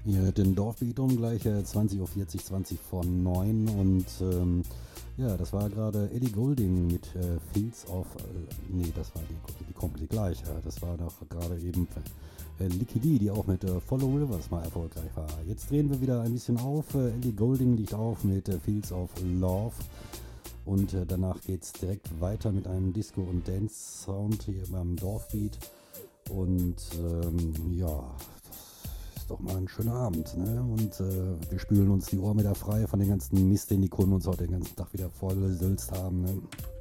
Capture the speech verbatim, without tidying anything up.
Hier den Dorfbeat um gleich äh, zwanzig Uhr vierzig, zwanzig vor neun und ähm, ja, das war gerade Ellie Goulding mit äh, Fields of, äh, nee, das war die, die komplett gleich, ja. Das war doch gerade eben äh, Licky Lee, die auch mit äh, Follow Rivers mal erfolgreich war. Jetzt drehen wir wieder ein bisschen auf, äh, Ellie Goulding liegt auf mit äh, Fields of Love und äh, danach geht's direkt weiter mit einem Disco- und Dance-Sound hier beim Dorfbeat und ähm, ja, doch mal ein schöner Abend, ne? Und äh, wir spülen uns die Ohren wieder frei von den ganzen Mist, den die Kunden uns heute den ganzen Tag wieder vollgesülzt haben, ne?